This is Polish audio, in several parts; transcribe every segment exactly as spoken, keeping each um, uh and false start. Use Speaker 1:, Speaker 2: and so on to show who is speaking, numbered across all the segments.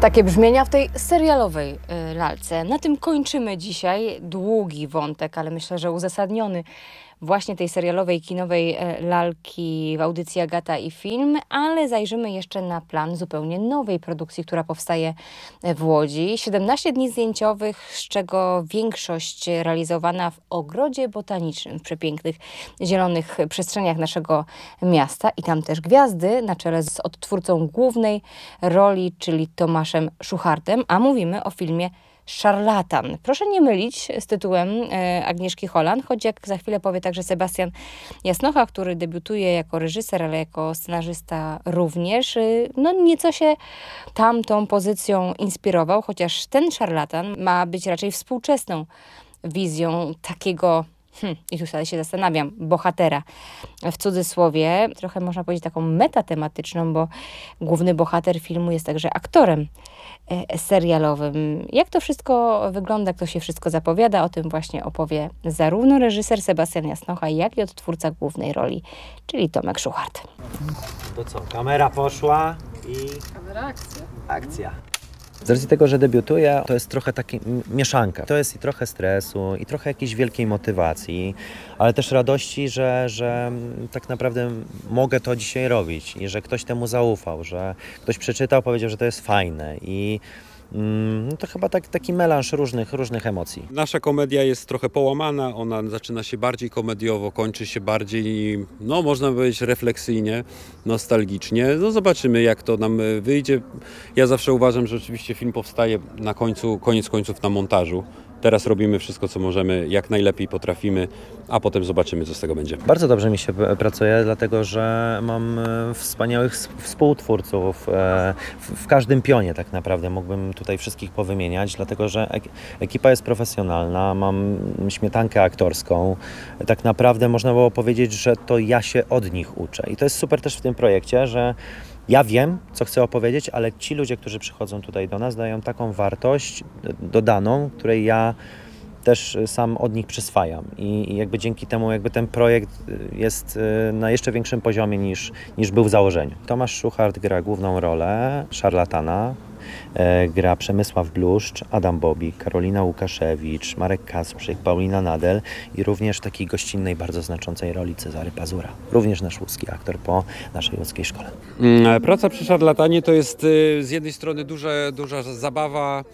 Speaker 1: Takie brzmienia w tej serialowej y, lalce. Na tym kończymy dzisiaj. Długi wątek, ale myślę, że uzasadniony właśnie tej serialowej, kinowej y, lalki w audycji Agata i Film, ale zajrzymy jeszcze na plan zupełnie nowej produkcji, która powstaje w Łodzi. siedemnaście dni zdjęciowych, z czego większość realizowana w ogrodzie botanicznym, w przepięknych, zielonych przestrzeniach naszego miasta. I tam też gwiazdy na czele z odtwórcą głównej roli, czyli Tomaszem Szuchartem, a mówimy o filmie Szarlatan. Proszę nie mylić z tytułem e, Agnieszki Holland, choć jak za chwilę powie także Sebastian Jasnocha, który debiutuje jako reżyser, ale jako scenarzysta również, y, no nieco się tamtą pozycją inspirował, chociaż ten Szarlatan ma być raczej współczesną wizją takiego, Hmm, i tu sobie się zastanawiam, bohatera w cudzysłowie, trochę można powiedzieć taką metatematyczną, bo główny bohater filmu jest także aktorem e, serialowym. Jak to wszystko wygląda, jak to się wszystko zapowiada, o tym właśnie opowie zarówno reżyser Sebastian Jasnocha, jak i odtwórca głównej roli, czyli Tomek Szuchart.
Speaker 2: To co, kamera poszła i...
Speaker 3: Kamera akcja.
Speaker 2: Akcja. Z racji tego, że debiutuję, to jest trochę taki mieszanka. To jest i trochę stresu, i trochę jakiejś wielkiej motywacji, ale też radości, że, że tak naprawdę mogę to dzisiaj robić i że ktoś temu zaufał, że ktoś przeczytał, powiedział, że to jest fajne i no to chyba tak, taki melanż różnych, różnych emocji.
Speaker 4: Nasza komedia jest trochę połamana, ona zaczyna się bardziej komediowo, kończy się bardziej, no można powiedzieć refleksyjnie, nostalgicznie. No zobaczymy, jak to nam wyjdzie. Ja zawsze uważam, że oczywiście film powstaje na końcu, koniec końców na montażu. Teraz robimy wszystko, co możemy, jak najlepiej potrafimy, a potem zobaczymy, co z tego będzie.
Speaker 2: Bardzo dobrze mi się pracuje, dlatego że mam wspaniałych współtwórców w każdym pionie tak naprawdę. Mógłbym tutaj wszystkich powymieniać, dlatego że ekipa jest profesjonalna, mam śmietankę aktorską. Tak naprawdę można było powiedzieć, że to ja się od nich uczę. I to jest super też w tym projekcie, że ja wiem, co chcę opowiedzieć, ale ci ludzie, którzy przychodzą tutaj do nas, dają taką wartość dodaną, której ja też sam od nich przyswajam. I, i jakby dzięki temu jakby ten projekt jest na jeszcze większym poziomie niż, niż był w założeniu. Tomasz Szuchart gra główną rolę Szarlatana, e, gra Przemysław Bluszcz, Adam Bobik, Karolina Łukaszewicz, Marek Kasprzyk, Paulina Nadel i również takiej gościnnej, bardzo znaczącej roli Cezary Pazura. Również nasz łódzki aktor po naszej łódzkiej szkole.
Speaker 4: Praca przy Szarlatanie to jest z jednej strony duża, duża zabawa,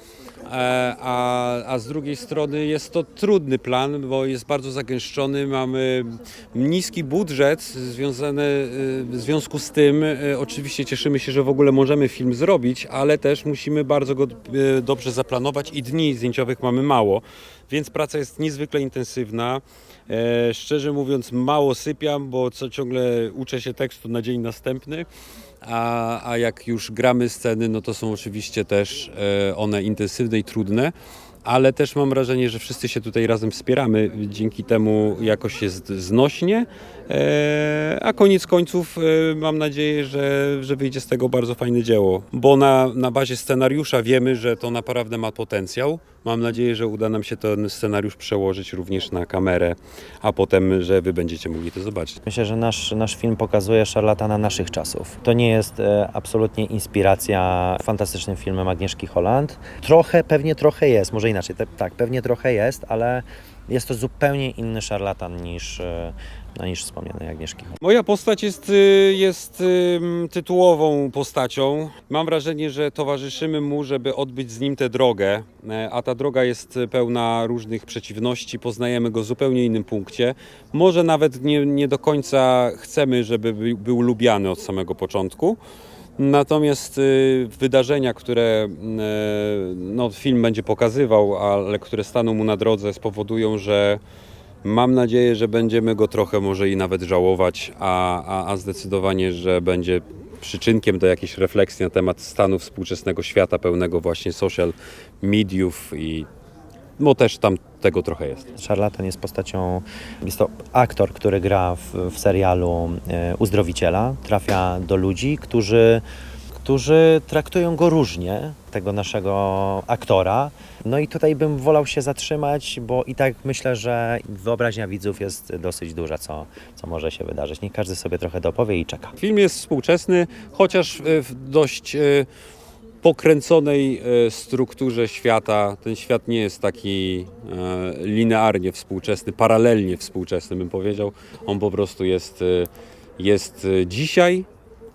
Speaker 4: A, a z drugiej strony jest to trudny plan, bo jest bardzo zagęszczony, mamy niski budżet związany, w związku z tym oczywiście cieszymy się, że w ogóle możemy film zrobić, ale też musimy bardzo go dobrze zaplanować i dni zdjęciowych mamy mało, więc praca jest niezwykle intensywna. E, szczerze mówiąc mało sypiam, bo co ciągle uczę się tekstu na dzień następny. A, a jak już gramy sceny, no to są oczywiście też e, one intensywne i trudne, ale też mam wrażenie, że wszyscy się tutaj razem wspieramy, dzięki temu jakoś jest znośnie, e, a koniec końców e, mam nadzieję, że, że wyjdzie z tego bardzo fajne dzieło, bo na, na bazie scenariusza wiemy, że to naprawdę ma potencjał. Mam nadzieję, że uda nam się ten scenariusz przełożyć również na kamerę, a potem, że wy będziecie mogli to zobaczyć.
Speaker 2: Myślę, że nasz, nasz film pokazuje Szarlatana naszych czasów. To nie jest e, absolutnie inspiracja fantastycznym filmem Agnieszki Holland. Trochę, pewnie trochę jest, może inaczej, te, tak, pewnie trochę jest, ale jest to zupełnie inny Szarlatan niż, e, no, niż wspomnianej Agnieszki Holland.
Speaker 4: Moja postać jest, jest tytułową postacią. Mam wrażenie, że towarzyszymy mu, żeby odbyć z nim tę drogę, a ta droga jest pełna różnych przeciwności, poznajemy go w zupełnie innym punkcie. Może nawet nie, nie do końca chcemy, żeby był lubiany od samego początku. Natomiast y, wydarzenia, które y, no, film będzie pokazywał, ale które staną mu na drodze, spowodują, że mam nadzieję, że będziemy go trochę może i nawet żałować, a, a, a zdecydowanie, że będzie przyczynkiem do jakiejś refleksji na temat stanu współczesnego świata pełnego właśnie social mediów i no też tam tego trochę jest.
Speaker 2: Szarlatan jest postacią, jest to aktor, który gra w, w serialu e, Uzdrowiciela. Trafia do ludzi, którzy, którzy traktują go różnie, tego naszego aktora. No i tutaj bym wolał się zatrzymać, bo i tak myślę, że wyobraźnia widzów jest dosyć duża, co, co może się wydarzyć. Niech każdy sobie trochę dopowie i czeka.
Speaker 4: Film jest współczesny, chociaż w dość pokręconej e, strukturze świata. Ten świat nie jest taki e, linearnie współczesny, paralelnie współczesny bym powiedział. On po prostu jest, e, jest dzisiaj